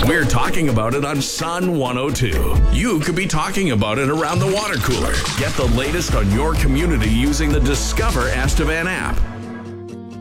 We're talking about it on Sun 102. You could be talking about it around the water cooler. Get the latest on your community using the Discover Estevan app.